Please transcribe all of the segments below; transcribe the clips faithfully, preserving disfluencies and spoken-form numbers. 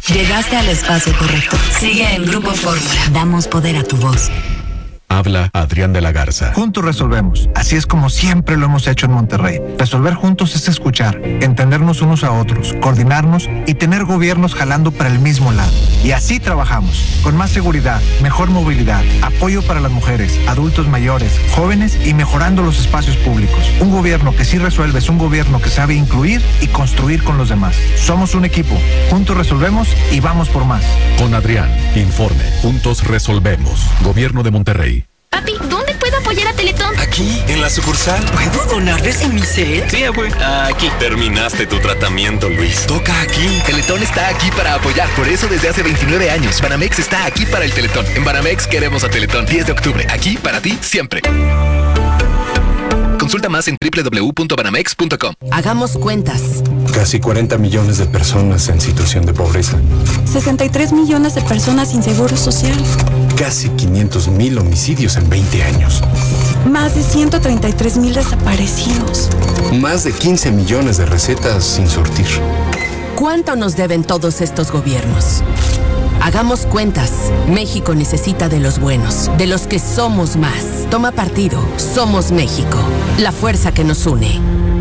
Llegaste al espacio correcto. Sigue en Grupo Fórmula. Damos poder a tu voz. Habla Adrián de la Garza. Juntos resolvemos. Así es como siempre lo hemos hecho en Monterrey. Resolver juntos es escuchar, entendernos unos a otros, coordinarnos y tener gobiernos jalando para el mismo lado. Y así trabajamos, con más seguridad, mejor movilidad, apoyo para las mujeres, adultos mayores, jóvenes y mejorando los espacios públicos. Un gobierno que sí resuelve es un gobierno que sabe incluir y construir con los demás. Somos un equipo. Juntos resolvemos y vamos por más. Con Adrián, informe. Juntos resolvemos. Gobierno de Monterrey. Papi, ¿dónde puedo apoyar a Teletón? Aquí, en la sucursal. ¿Puedo donar desde mi set? Sí, güey. Aquí. Terminaste tu tratamiento, Luis. Toca aquí. Teletón está aquí para apoyar. Por eso desde hace veintinueve años, Banamex está aquí para el Teletón. En Banamex queremos a Teletón. diez de octubre. Aquí para ti, siempre. Consulta más en doble u doble u doble u punto banamex punto com. Hagamos cuentas. Casi cuarenta millones de personas en situación de pobreza. sesenta y tres millones de personas sin seguro social. Casi quinientos mil homicidios en veinte años. Más de ciento treinta y tres mil desaparecidos. Más de quince millones de recetas sin surtir. ¿Cuánto nos deben todos estos gobiernos? Hagamos cuentas. México necesita de los buenos, de los que somos más. Toma partido. Somos México. La fuerza que nos une.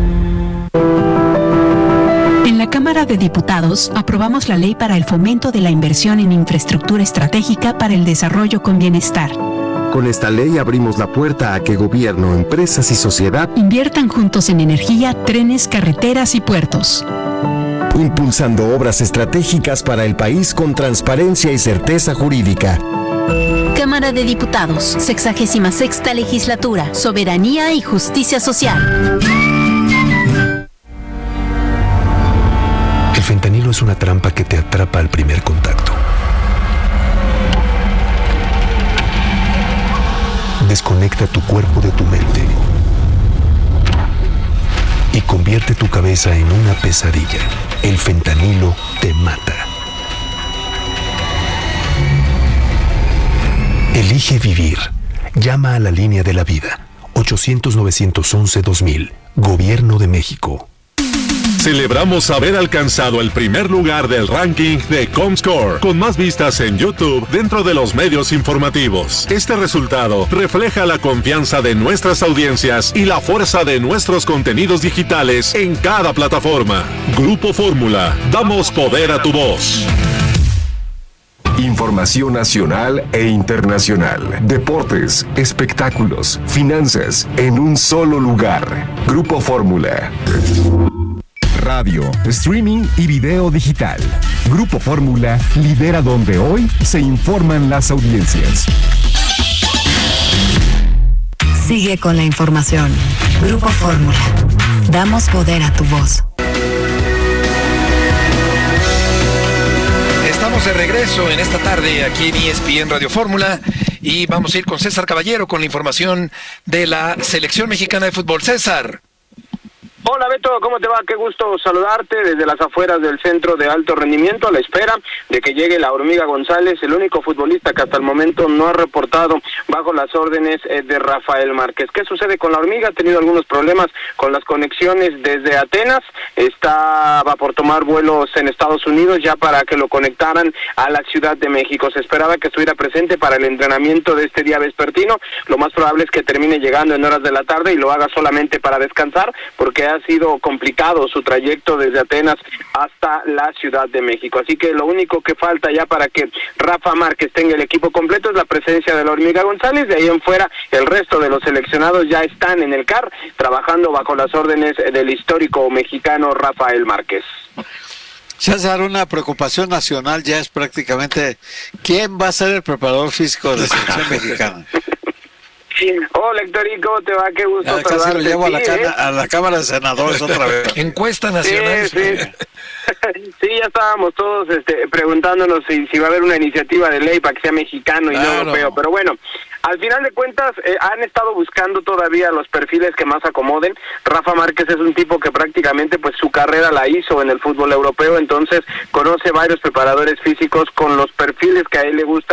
En la Cámara de Diputados aprobamos la ley para el fomento de la inversión en infraestructura estratégica para el desarrollo con bienestar. Con esta ley abrimos la puerta a que gobierno, empresas y sociedad inviertan juntos en energía, trenes, carreteras y puertos. Impulsando obras estratégicas para el país con transparencia y certeza jurídica. Cámara de Diputados, sexagésima sexta legislatura, soberanía y justicia social. El fentanilo es una trampa que te atrapa al primer contacto. Desconecta tu cuerpo de tu mente y convierte tu cabeza en una pesadilla. El fentanilo te mata. Elige vivir. Llama a la línea de la vida. ochocientos, novecientos once, dos mil. Gobierno de México. Celebramos haber alcanzado el primer lugar del ranking de Comscore, con más vistas en YouTube dentro de los medios informativos. Este resultado refleja la confianza de nuestras audiencias y la fuerza de nuestros contenidos digitales en cada plataforma. Grupo Fórmula, damos poder a tu voz. Información nacional e internacional, deportes, espectáculos, finanzas, en un solo lugar. Grupo Fórmula. Radio, streaming y video digital. Grupo Fórmula lidera donde hoy se informan las audiencias. Sigue con la información. Grupo Fórmula. Damos poder a tu voz. Estamos de regreso en esta tarde aquí en E S P N Radio Fórmula y vamos a ir con César Caballero con la información de la Selección Mexicana de Fútbol. César. Hola Beto, ¿cómo te va? Qué gusto saludarte desde las afueras del Centro de Alto Rendimiento a la espera de que llegue la Hormiga González, el único futbolista que hasta el momento no ha reportado bajo las órdenes de Rafael Márquez. ¿Qué sucede con la Hormiga? Ha tenido algunos problemas con las conexiones desde Atenas, estaba por tomar vuelos en Estados Unidos ya para que lo conectaran a la Ciudad de México. Se esperaba que estuviera presente para el entrenamiento de este día vespertino, lo más probable es que termine llegando en horas de la tarde y lo haga solamente para descansar, porque ha sido complicado su trayecto desde Atenas hasta la Ciudad de México. Así que lo único que falta ya para que Rafa Márquez tenga el equipo completo es la presencia de la Hormiga González. De ahí en fuera, el resto de los seleccionados ya están en el C A R, trabajando bajo las órdenes del histórico mexicano Rafael Márquez. César, una preocupación nacional ya es prácticamente ¿quién va a ser el preparador físico de la selección mexicana? Hola Héctor, ¿cómo te va? Qué gusto ya, casi lo llevo sí, a, la cana, ¿eh? a la Cámara de Senadores otra vez. Encuesta nacional. Sí, sí. sí, ya estábamos todos este, preguntándonos si, si va a haber una iniciativa de ley para que sea mexicano claro. y no europeo, pero bueno, al final de cuentas eh, han estado buscando todavía los perfiles que más acomoden. Rafa Márquez es un tipo que prácticamente pues su carrera la hizo en el fútbol europeo, entonces conoce varios preparadores físicos con los perfiles que a él le gustan,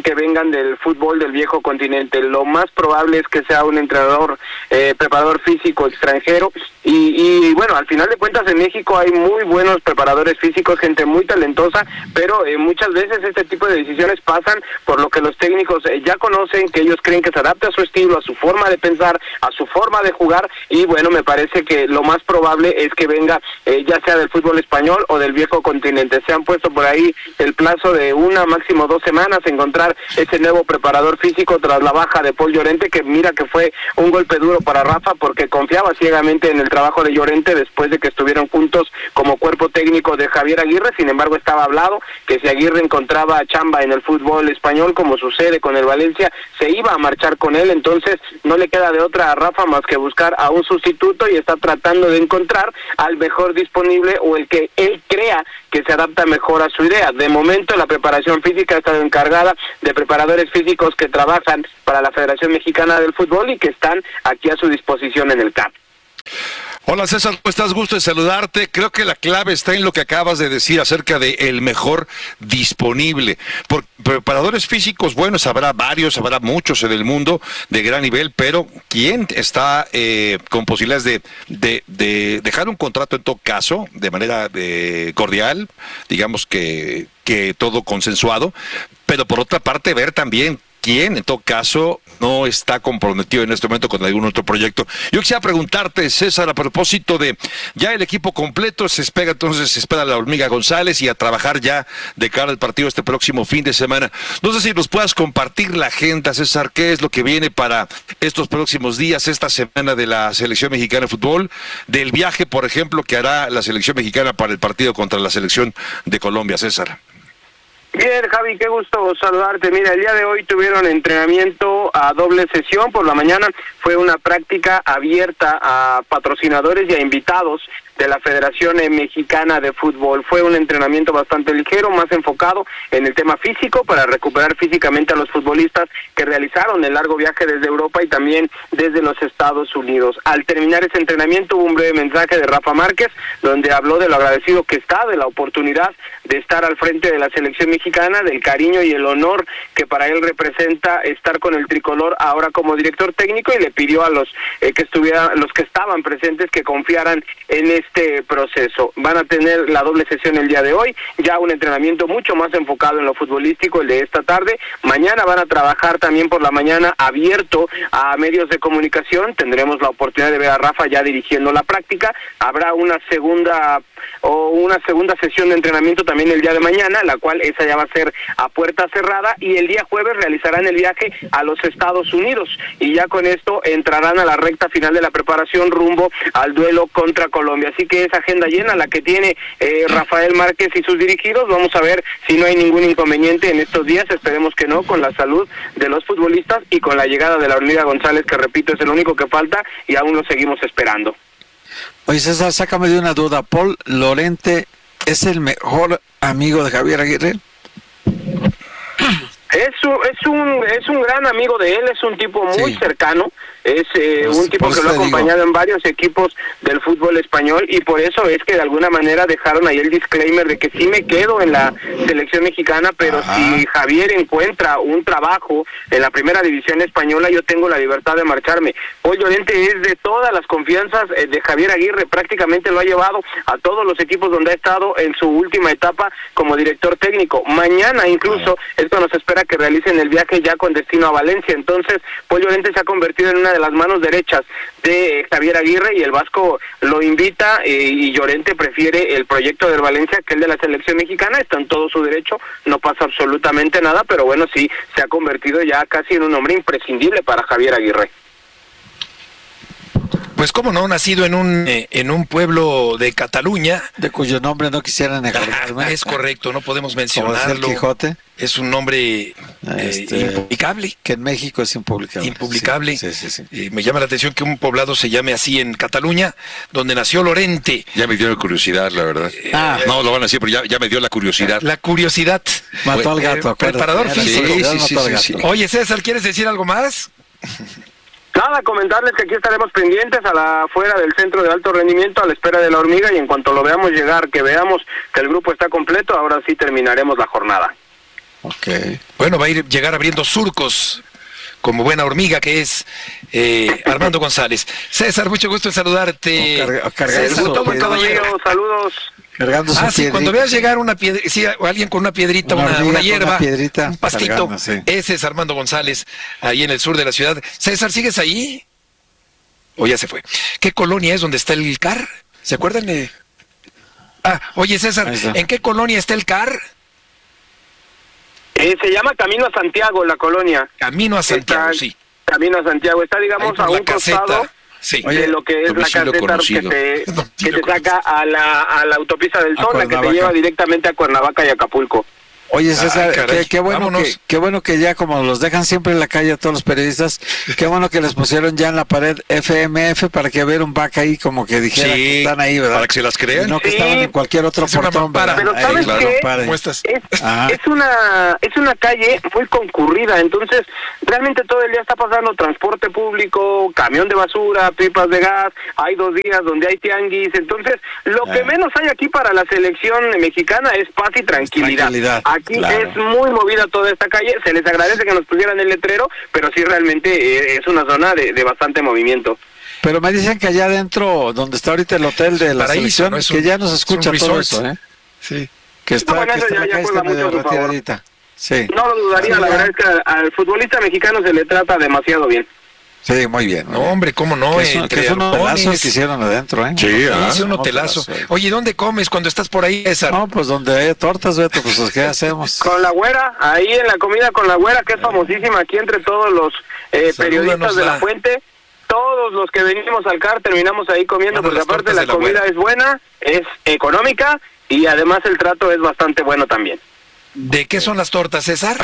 que vengan del fútbol del viejo continente. Lo más probable es que sea un entrenador, eh, preparador físico extranjero, y, y bueno, al final de cuentas en México hay muy buenos preparadores físicos, gente muy talentosa, pero eh, muchas veces este tipo de decisiones pasan por lo que los técnicos eh, ya conocen, que ellos creen que se adapta a su estilo, a su forma de pensar, a su forma de jugar, y bueno, me parece que lo más probable es que venga eh, ya sea del fútbol español o del viejo continente. Se han puesto por ahí el plazo de una, máximo dos semanas, encontrar ese nuevo preparador físico tras la baja de Paul Llorente, que mira que fue un golpe duro para Rafa, porque confiaba ciegamente en el trabajo de Llorente después de que estuvieron juntos como cuerpo técnico de Javier Aguirre. Sin embargo, estaba hablado que si Aguirre encontraba chamba en el fútbol español, como sucede con el Valencia, se iba a marchar con él. Entonces no le queda de otra a Rafa más que buscar a un sustituto, y está tratando de encontrar al mejor disponible o el que él crea que se adapta mejor a su idea. De momento la preparación física ha estado encargada de preparadores físicos que trabajan para la Federación Mexicana del Fútbol y que están aquí a su disposición en el C A P. Hola César, ¿cómo estás? Gusto de saludarte. Creo que la clave está en lo que acabas de decir acerca de el mejor disponible. Por preparadores físicos, buenos, habrá varios, habrá muchos en el mundo de gran nivel, pero ¿quién está eh, con posibilidades de, de, de dejar un contrato en todo caso, de manera eh, cordial, digamos que, que todo consensuado, pero por otra parte ver también quién en todo caso no está comprometido en este momento con algún otro proyecto? Yo quisiera preguntarte, César, a propósito de ya el equipo completo, se espera entonces, se espera la Hormiga González y a trabajar ya de cara al partido este próximo fin de semana. No sé si nos puedas compartir la agenda, César, qué es lo que viene para estos próximos días, esta semana de la Selección Mexicana de Fútbol, del viaje, por ejemplo, que hará la Selección Mexicana para el partido contra la Selección de Colombia, César. Bien, Javi, qué gusto saludarte. Mira, el día de hoy tuvieron entrenamiento a doble sesión. Por la mañana fue una práctica abierta a patrocinadores y a invitados de la Federación Mexicana de Fútbol. Fue un entrenamiento bastante ligero, más enfocado en el tema físico, para recuperar físicamente a los futbolistas que realizaron el largo viaje desde Europa y también desde los Estados Unidos. Al terminar ese entrenamiento hubo un breve mensaje de Rafa Márquez, donde habló de lo agradecido que está, de la oportunidad de estar al frente de la selección mexicana, del cariño y el honor que para él representa estar con el tricolor ahora como director técnico, y le pidió a los eh, que estuvieran, los que estaban presentes, que confiaran en este este proceso. Van a tener la doble sesión el día de hoy, ya un entrenamiento mucho más enfocado en lo futbolístico, el de esta tarde. Mañana van a trabajar también por la mañana abierto a medios de comunicación. Tendremos la oportunidad de ver a Rafa ya dirigiendo la práctica. Habrá una segunda o una segunda sesión de entrenamiento también el día de mañana, la cual esa ya va a ser a puerta cerrada, y el día jueves realizarán el viaje a los Estados Unidos, y ya con esto entrarán a la recta final de la preparación rumbo al duelo contra Colombia. Así que es agenda llena la que tiene eh, Rafael Márquez y sus dirigidos. Vamos a ver si no hay ningún inconveniente en estos días, esperemos que no, con la salud de los futbolistas y con la llegada de la Hormiga González, que repito es el único que falta y aún lo seguimos esperando. Oye, César, sácame de una duda. ¿Paul Llorente es el mejor amigo de Javier Aguirre? Es un, es un es un gran amigo de él, es un tipo muy sí. cercano, es eh, pues, un tipo que lo ha acompañado digo. en varios equipos del fútbol español, y por eso es que de alguna manera dejaron ahí el disclaimer de que sí me quedo en la selección mexicana, pero Ajá. si Javier encuentra un trabajo en la primera división española, yo tengo la libertad de marcharme. Paul Llorente es de todas las confianzas de Javier Aguirre, prácticamente lo ha llevado a todos los equipos donde ha estado en su última etapa como director técnico. Mañana incluso, esto nos espera que realicen el viaje ya con destino a Valencia. Entonces, Paul Llorente se ha convertido en una de las manos derechas de eh, Javier Aguirre, y el Vasco lo invita, eh, y Llorente prefiere el proyecto del Valencia que el de la selección mexicana. Está en todo su derecho, no pasa absolutamente nada, pero bueno, sí, se ha convertido ya casi en un hombre imprescindible para Javier Aguirre. Pues cómo no, nacido en un eh, en un pueblo de Cataluña, de cuyo nombre no quisieran acordarme. Es correcto, no podemos mencionarlo. ¿Como es el Quijote? Es un nombre este, eh, impublicable. Que en México es impublicable. Impublicable. Sí, sí, sí, sí. Eh, me llama la atención que un poblado se llame así en Cataluña, donde nació Llorente. Ya me dio la curiosidad, la verdad. Eh, ah. No lo van a decir, pero ya, ya me dio la curiosidad. La curiosidad. Mató al gato. Eh, preparador físico. Sí, sí, sí, sí, sí. Oye, César, ¿quieres decir algo más? Nada, comentarles que aquí estaremos pendientes a la afuera del centro de alto rendimiento a la espera de la Hormiga, y en cuanto lo veamos llegar, que veamos que el grupo está completo, ahora sí terminaremos la jornada. Okay. Bueno, va a ir llegar abriendo surcos, como buena hormiga que es eh, Armando González. César, mucho gusto en saludarte. Carga, carga César, eso, todo un caballero. Saludos. Cargando su Ah, sí, piedrita. cuando veas llegar una piedra, sí, o alguien con una piedrita, Una una, hormiga una con hierba, una piedrita un pastito, cargando, sí. ese es Armando González, ahí en el sur de la ciudad. César, ¿sigues ahí? ¿O ya se fue? ¿Qué colonia es donde está el C A R? ¿Se acuerdan de...? Ah, oye César, ¿en qué colonia está el C A R? Eh, se llama Camino a Santiago, la colonia. Camino a Santiago, está, sí. Camino a Santiago, está digamos a un costado sí. de lo que es la caseta que te, que te saca a la, a la autopista del Sol, la que te lleva directamente a Cuernavaca y Acapulco. Oye, César, ah, qué, qué bueno que, qué bueno que ya como los dejan siempre en la calle a todos los periodistas, qué bueno que les pusieron ya en la pared F M F para que hubiera un back ahí como que dijera sí, que están ahí, ¿verdad? Para que se las crean. Y no que sí. estaban en cualquier otro es portón, ¿verdad? Pero ¿sabes ahí, claro, qué? Es, es una es una calle muy concurrida, entonces realmente todo el día está pasando transporte público, camión de basura, pipas de gas, hay dos días donde hay tianguis, entonces lo ah. que menos hay aquí para la selección mexicana es paz y tranquilidad. tranquilidad aquí claro. es muy muy movida toda esta calle, se les agradece que nos pusieran el letrero, pero sí realmente eh, es una zona de, de bastante movimiento. Pero me dicen que allá adentro, donde está ahorita el hotel de la Paraíso, selección, ¿no? un, que ya nos escucha todo eso, ¿eh? Sí. Que está, no, bueno, que está ya, la calle está medio retiradita. Sí. No lo dudaría, sí, la verdad es que al, al futbolista mexicano se le trata demasiado bien. Sí, muy bien. No, hombre, ¿cómo no? Que es, un, que es un hotelazo que hicieron adentro, ¿eh? Sí, ah, es un hotelazo. Oye, ¿dónde comes cuando estás por ahí, César? No, pues donde hay tortas, Beto, pues ¿qué hacemos? Con la güera, ahí en la comida con la güera, que es famosísima aquí entre todos los eh, periodistas de la fuente. Todos los que venimos al C A R terminamos ahí comiendo, porque aparte la, la comida güera. es buena, es económica y además el trato es bastante bueno también. ¿De qué son las tortas, César?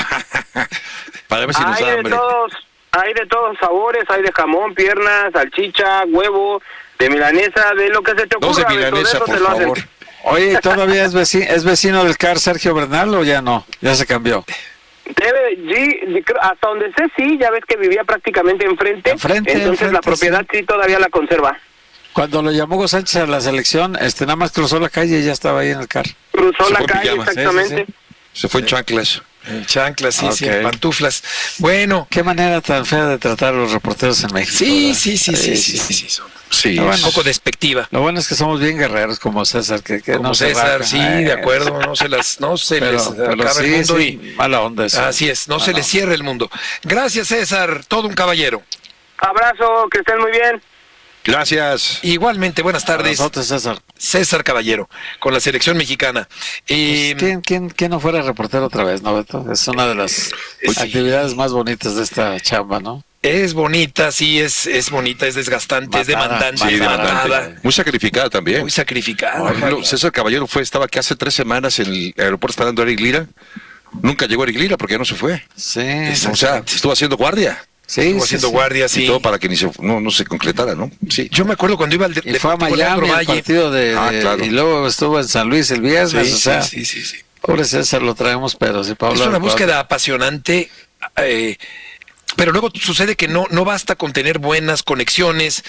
Para ver si nos hay da de hambre. todos, hay de todos sabores, hay de jamón, pierna, salchicha, huevo, de milanesa, de lo que se te ocurra. Dos de milanesa, de por favor. Oye, ¿todavía es vecino, es vecino del C A R Sergio Bernal o ya no? Ya se cambió. Debe, sí, hasta donde sé, sí, ya ves que vivía prácticamente enfrente, enfrente entonces enfrente, la propiedad sí. sí todavía la conserva. Cuando lo llamó Hugo Sánchez a la selección, este nada más cruzó la calle y ya estaba ahí en el C A R. Cruzó se la calle, exactamente. Sí, sí, sí. Se fue en chanclas. En chanclas, sí, okay. sí, en pantuflas. Bueno. Qué manera tan fea de tratar a los reporteros en México. Sí, sí, sí, sí, sí, sí, sí, sí. Sí, bueno, un poco despectiva. Lo bueno es que somos bien guerreros como César, que, que como no César, se sí, Ay, de acuerdo, no se las, no se pero, les pero acaba sí, el mundo sí, y mala onda eso. Así es, no mala se les cierre el mundo. Gracias, César, todo un caballero. Abrazo, que estén muy bien. Gracias. Igualmente, buenas tardes. Nosotros, César. César Caballero, con la selección mexicana. Eh, pues, ¿quién, quién, ¿Quién no fuera reportero otra vez, no, Beto? Es una de las sí. actividades más bonitas de esta chamba, ¿no? Es bonita, sí, es, es bonita, es desgastante, matada, es demandante, sí, es demandada. demandante. Muy sacrificada también. Muy sacrificada. Por ejemplo, César Caballero fue, estaba aquí hace tres semanas en el aeropuerto esperando a Eric Lira. Nunca llegó Eric Lira porque ya no se fue. Sí. O sea, estuvo haciendo guardia. Sí, estuvo haciendo sí, guardia, sí. Y todo para que ni se, no, no se concretara, ¿no? Sí. Yo me acuerdo cuando iba al de, y fue a Miami el partido de, ah, claro. y luego estuvo en San Luis el viernes, sí, o sea, sí, sí, sí, sí. Pobre César, lo traemos, pero sí, Pablo. Es una búsqueda apasionante, eh, pero luego sucede que no, no basta con tener buenas conexiones,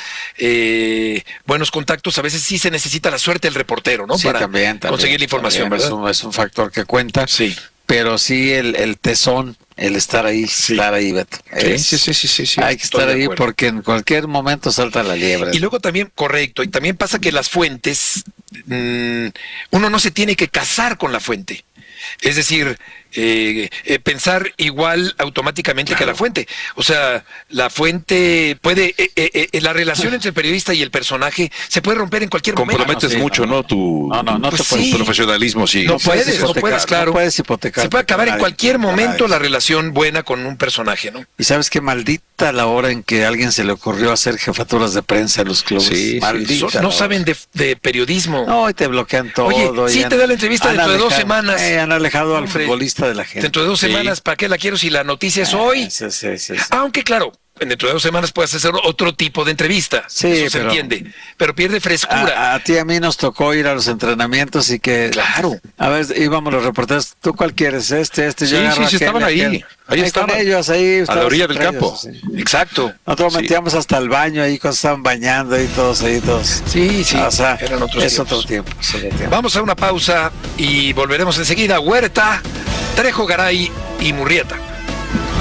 eh, buenos contactos, a veces sí se necesita la suerte del reportero, ¿no? Sí, para también, también, conseguir la información, también, ¿verdad? Es un, es un factor que cuenta. Sí. Pero sí el, el tesón, el estar ahí, sí. estar ahí, Beto. Sí, sí, sí, sí, sí, sí. Hay que estar ahí porque en cualquier momento salta la liebre. Y luego también, correcto, y también pasa que las fuentes, mmm, uno no se tiene que casar con la fuente. Es decir, eh, eh, pensar igual automáticamente claro. que la fuente. O sea, la fuente puede, eh, eh, eh, la relación entre el periodista y el personaje se puede romper en cualquier momento. Comprometes no, sí, mucho, ¿no? Tu, no, no, no pues te puedes, sí. profesionalismo, sí. No puedes, puedes no puedes, claro. No puedes hipotecar. Se puede acabar en cualquier momento la relación buena con un personaje, ¿no? Y sabes qué maldita la hora en que a alguien se le ocurrió hacer jefaturas de prensa en los clubes. Sí, maldita. Sí. No saben de, de periodismo. No, y te bloquean todo. Oye, sí han, te da la entrevista dentro alejado, de dos semanas. Eh, han alejado al Hombre, futbolista de la gente. Dentro de dos semanas, sí. ¿para qué la quiero si la noticia es hoy? Sí, sí, sí, sí. Aunque claro, dentro de dos semanas puedes hacer otro tipo de entrevista. Sí, eso se pero, entiende. Pero pierde frescura. A, a ti y a mí nos tocó ir a los entrenamientos y que... Claro. A ver, íbamos los reporteros. ¿Tú cuál quieres? Este, este. Sí, yo sí, sí, estaban ahí. Ahí, ahí estaban. Con ellos, ahí. A la orilla del campo. Ellos, sí. Exacto. Nosotros sí. metíamos hasta el baño ahí cuando estaban bañando ahí todos ahí todos. Sí, sí. O sea, eran otros es tiempos. otro tiempo, es otro tiempo. Vamos a una pausa y volveremos enseguida. Huerta Trejo, Garay y Murrieta.